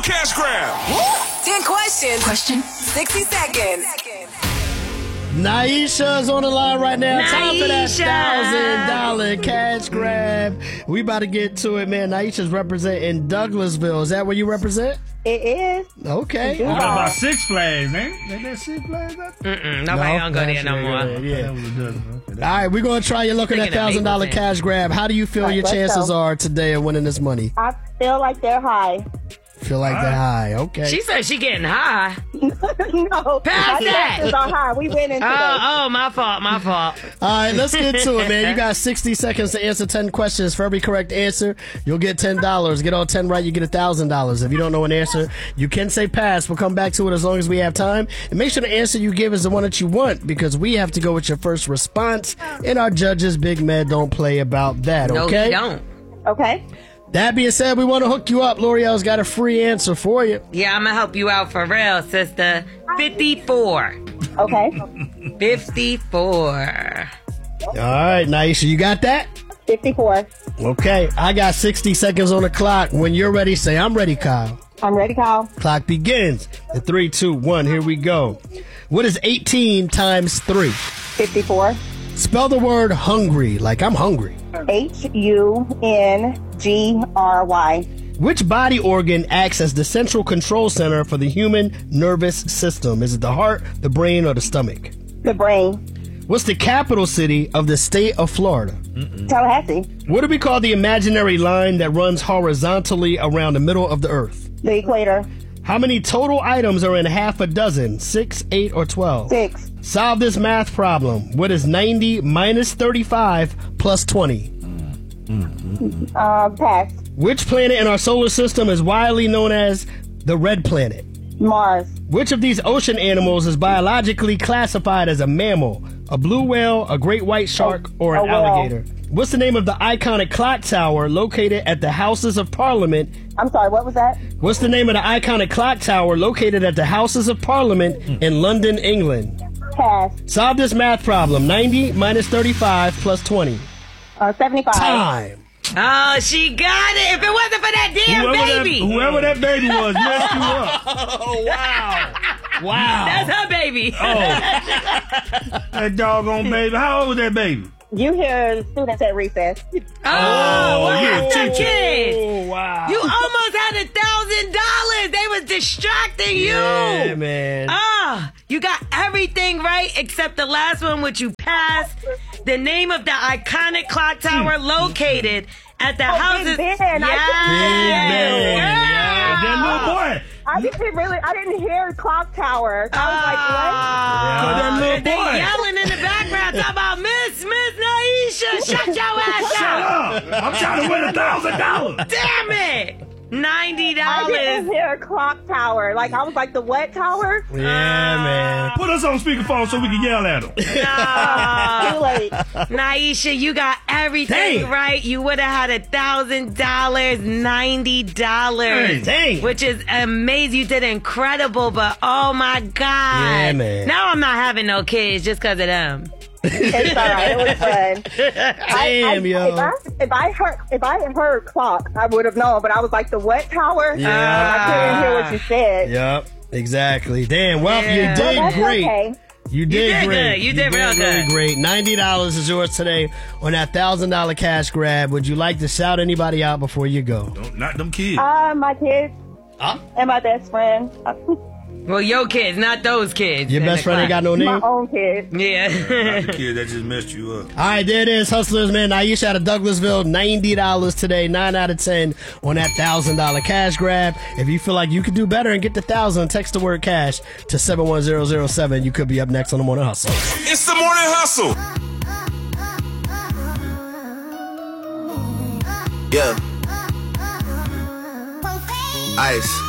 cash grab. 10 questions. 60 seconds. Naisha's on the line right now. Time for that $1,000 cash grab. We about to get to it, man. Naisha's representing Douglasville. Is that where you represent? It is. Okay. What about Six Flags, man? Ain't that Six Flags? Nobody don't go there no more. Yeah. All right, we're going to try your luck at that $1,000 cash grab. How do you feel your chances are today of winning this money? I feel like they're high. Feel like they're high. Okay. She said she getting high. No. Pass that. Chances are high. We win in today. Oh, my fault. All right, let's get to it, man. You got 60 seconds to answer 10 questions. For every correct answer, you'll get $10. Get all 10 right, you get $1,000. If you don't know an answer, you can say pass. We'll come back to it as long as we have time. And make sure the answer you give is the one that you want, because we have to go with your first response. And our judges, Big Med, don't play about that, okay? No, he don't. Okay. That being said, we want to hook you up. L'Oreal's got a free answer for you. Yeah, I'm going to help you out for real, sister. 54. Okay. 54. All right, Naisha, you got that? 54. Okay, I got 60 seconds on the clock. When you're ready, say, I'm ready, Kyle. I'm ready, Kyle. Clock begins. In 3, 2, 1, here we go. What is 18 times 3? 54. Spell the word hungry, like I'm hungry. H-U-N-G-R-Y. Which body organ acts as the central control center for the human nervous system? Is it the heart, the brain, or the stomach? The brain. What's the capital city of the state of Florida? Tallahassee. What do we call the imaginary line that runs horizontally around the middle of the earth? The equator. How many total items are in half a dozen? 6, 8, or 12? 6. Solve this math problem. What is 90 minus 35 plus 20? Pass. Which planet in our solar system is widely known as the red planet? Mars. Which of these ocean animals is biologically classified as a mammal? A blue whale, a great white shark, or an alligator? What's the name of the iconic clock tower located at the Houses of Parliament? I'm sorry, what was that? What's the name of the iconic clock tower located at the Houses of Parliament in London, England? Pass. Solve this math problem. 90 minus 35 plus 20. 75. Time. Oh, she got it. If it wasn't for that damn baby. Whoever that baby was messed you up. Oh, wow. Wow. That's her baby. That doggone baby. How old was that baby? You hear students at recess. What you're a happened, teacher. kids? Oh, wow. You almost had $1,000. They was distracting you. Yeah, man. You got everything right except the last one, which you passed. The name of the iconic clock tower located at the houses. Big Ben. Big Ben. Yeah. That little boy. I didn't hear clock tower. I was That little They boy. yelling in the background talking about Miss Naisha, shut your ass Shut up. up. I'm trying to win $1,000. Damn it. $90. I didn't hear clock tower. I was like, the what tower? Yeah, man. Put us on speakerphone so we can yell at him. Too late. Naisha, you got everything Dang. right. You would have had $1,000, $90. Dang. Which is amazing. You did incredible, but oh my God. Yeah, man. Now I'm not having no kids just because of them. It's all right. It was fun. Damn, yo. If I had heard clock, I would have known. But I was like, the what tower? Yeah. I couldn't hear what you said. Yep, exactly. Damn, well, Yeah. you Well, did that's great. okay. You did did great. good. You did real really good. great. $90 is yours today on that $1,000 cash grab. Would you like to shout anybody out before you go? Not them kids. My kids and my best friend. Well, your kids, not those kids. Your in best the friend ain't got no name? My own kids. Yeah. Not the kid that just messed you up. All right, there it is, hustlers, man. Naisha out of Douglasville, $90 today, 9 out of 10 on that $1,000 cash grab. If you feel like you could do better and get the 1,000, text the word cash to 71007. You could be up next on the Morning Hustle. It's the Morning Hustle. Yeah. Ice.